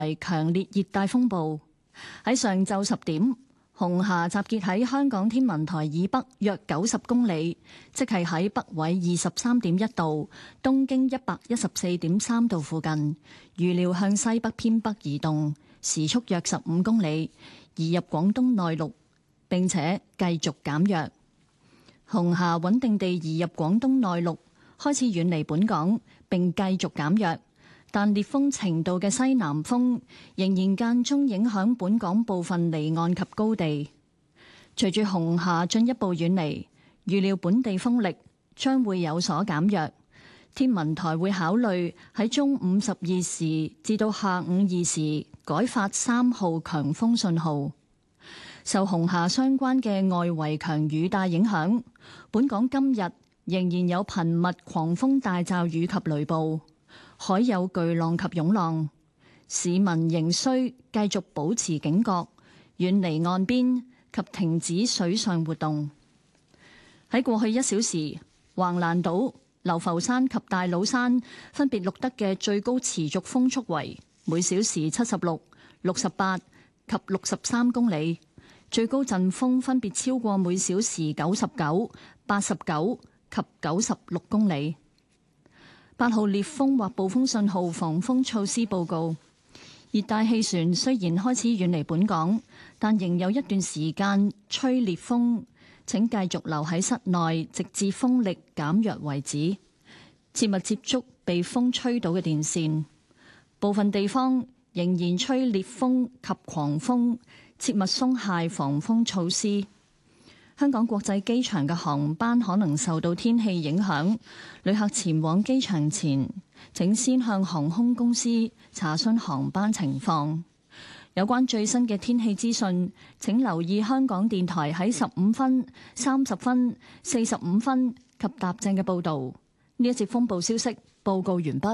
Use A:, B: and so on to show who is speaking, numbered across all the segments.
A: 為強烈熱帶風暴。喺上晝10點，紅霞集結喺香港天文台以北約90公里，即係喺北緯23.1度、東經114.3度附近。預料向西北偏北移動，時速約15公里，移入廣東內陸，並且繼續減弱。紅霞穩定地移入廣東內陸，開始遠離本港，並繼續減弱。但烈風程度嘅西南風仍然間中影響本港部分離岸及高地。隨住紅霞進一步遠離，預料本地風力將會有所減弱。天文台會考慮喺中午12時至到下午2時改發3號強風信號。受紅霞相關嘅外圍強雨帶影響，本港今日仍然有頻密狂風大驟雨及雷暴。海有巨浪及湧浪，市民仍需繼續保持警覺，遠離岸邊及停止水上活動。喺過去1小時，橫瀾島、流浮山及大老山分別錄得嘅最高持續風速為每小時76、68及63公里，最高陣風分別超過每小時99、89及96公里。8號烈風或暴風信號防風措施報告。熱帶氣旋雖然開始遠離本港，但仍有一段時間吹烈風，請繼續留喺室內，直至風力減弱為止。切勿接觸被風吹倒嘅電線。部分地方仍然吹烈風及狂風，切勿鬆懈防風措施。香港國際機場嘅航班可能受到天氣影響，旅客前往機場前，請先向航空公司查詢航班情況。有關最新嘅天氣資訊，請留意香港電台喺15分、30分、45分及踏正嘅報導。呢一節風暴消息報告完畢。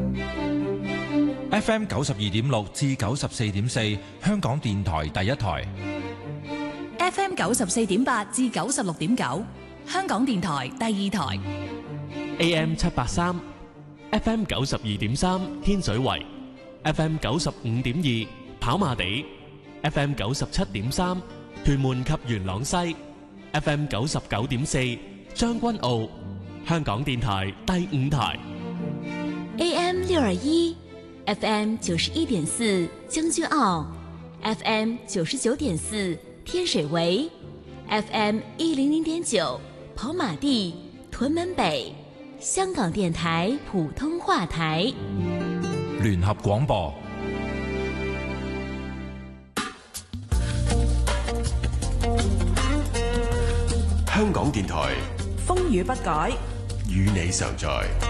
B: FM 92.6至94.4，香港電台第一台。
C: FM 94.8至96.9，香港電台第二台。
D: AM 783 FM 92.3，天水圍 FM 95.2，跑馬地 FM 97.3，屯門及元朗西 FM 99.4，將軍澳，香港電台第五台。
C: AM 621 FM 91.4，將軍澳 FM 99.4，天水圍 FM 100.9，跑馬地、屯門北，香港電台普通話台。
B: 聯合廣播。
E: 香港電台
F: 風雨不改，
E: 與你常在。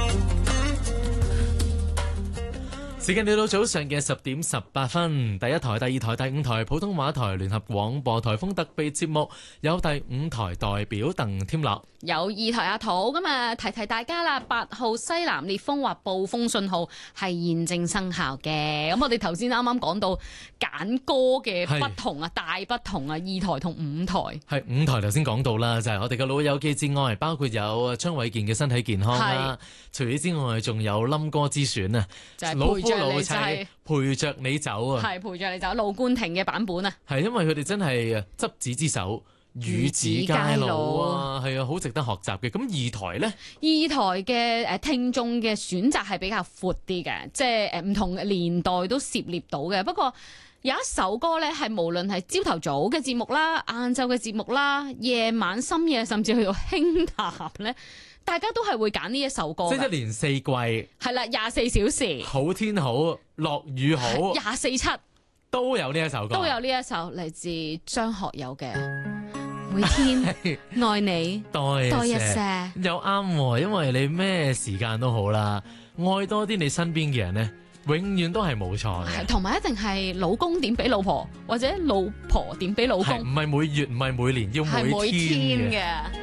D: 時間嚟到早上嘅10點18分，第一台、第二台、第五台普通話台聯合廣播颱風特備節目，有第五台代表鄧添樂，
G: 有二台阿土。咁啊，提提大家啦，8號西南烈風或暴風信號係現正生效嘅。咁我哋頭先啱啱講到揀歌嘅不同啊，大不同啊，二台同五台。
D: 係五台頭先講到啦，就係我哋嘅老友記之外，包括有張偉健嘅身體健康啦。除此之外，仲有冧歌之選啊，
G: 就係
D: 老齊陪着你走啊，
G: 係陪着你走，盧冠廷嘅版本啊，
D: 係因為佢哋真係執子之手，與子偕老啊，係啊，好值得學習嘅。咁二台呢？
G: 二台嘅聽眾嘅選擇係比較闊啲嘅，即係唔同年代都涉獵到嘅。不過有一首歌呢，係無論係朝頭早嘅節目啦、晏晝嘅節目啦、夜晚深夜，甚至去到輕談呢，大家都係會揀呢一首歌。即係
D: 一年四季
G: 係啦，24小時，
D: 好天好，落雨好
G: ，24/7
D: 都有呢一首歌，
G: 都有呢一首嚟自張學友嘅每天愛你多一些。
D: 又啱，因為你咩時間都好啦，愛多啲你身邊嘅人呢，永遠都係冇錯嘅。
G: 同埋一定係老公點俾老婆，或者老婆點俾老公，
D: 唔係每月，唔係每年，要每天嘅。